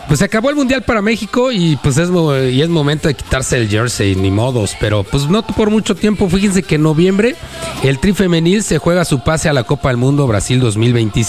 Pues se acabó el Mundial para México y pues es momento de quitarse el jersey, ni modos, pero pues no por mucho tiempo. Fíjense que en noviembre el Tri Femenil se juega su pase a la Copa del Mundo Brasil 2026.